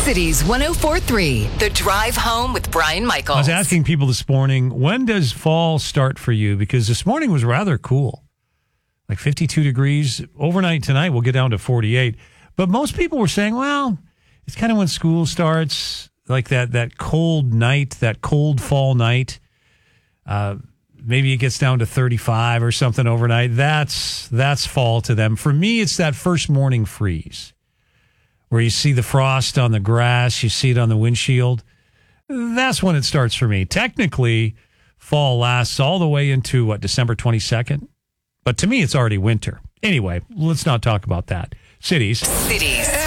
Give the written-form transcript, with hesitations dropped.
Cities 104.3, The Drive Home with Brian Michaels. I was asking people this morning, when does fall start for you? Because this morning was rather cool. Like 52 degrees. Overnight tonight, we'll get down to 48. But most people were saying, well, it's kind of when school starts, like that cold night, that cold fall night. Maybe it gets down to 35 or something overnight. That's fall to them. For me, it's that first morning freeze where you see the frost on the grass, you see it on the windshield. That's when it starts for me. Technically, fall lasts all the way into, December 22nd? But to me, it's already winter. Anyway, let's not talk about that. Cities.